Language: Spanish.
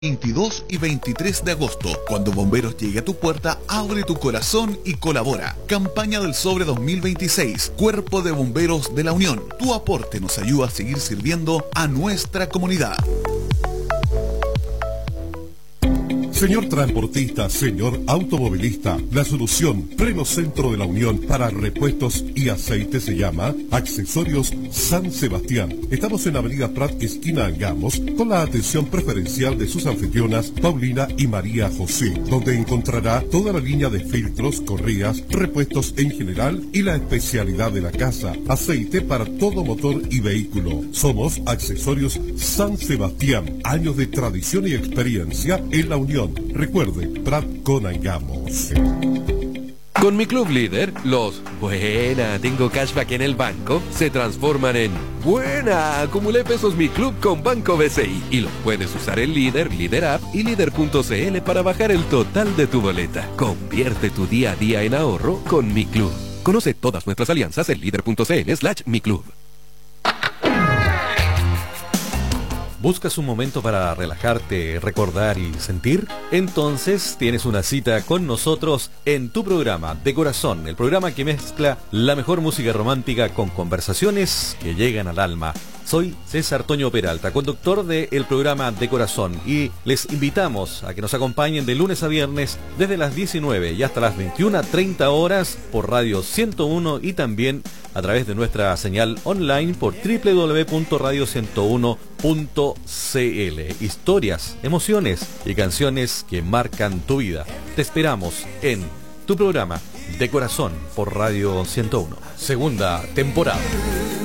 22 y 23 de agosto. Cuando Bomberos llegue a tu puerta, abre tu corazón y colabora. Campaña del Sobre 2026. Cuerpo de Bomberos de la Unión. Tu aporte nos ayuda a seguir sirviendo a nuestra comunidad. Señor transportista, señor automovilista, la solución Pleno Centro de la Unión para repuestos y aceite se llama Accesorios San Sebastián. Estamos en Avenida Prat, esquina Angamos, con la atención preferencial de sus anfitrionas Paulina y María José, donde encontrará toda la línea de filtros, correas, repuestos en general y la especialidad de la casa, aceite para todo motor y vehículo. Somos Accesorios San Sebastián, años de tradición y experiencia en la Unión. Recuerde, Prat con Angamos. Con mi club líder, los buena, tengo cashback en el banco, se transforman en buena, acumulé pesos mi club con Banco BCI y los puedes usar en Líder, Líder App y Líder.cl para bajar el total de tu boleta. Convierte tu día a día en ahorro con mi club. Conoce todas nuestras alianzas en Líder.cl/mi club. ¿Buscas un momento para relajarte, recordar y sentir? Entonces tienes una cita con nosotros en tu programa De Corazón, el programa que mezcla la mejor música romántica con conversaciones que llegan al alma. Soy César Toño Peralta, conductor del programa De Corazón, y les invitamos a que nos acompañen de lunes a viernes desde las 19 y hasta las 21:30 horas por Radio 101 y también a través de nuestra señal online por www.radio101.cl. Historias, emociones y canciones que marcan tu vida. Te esperamos en tu programa De Corazón por Radio 101, segunda temporada.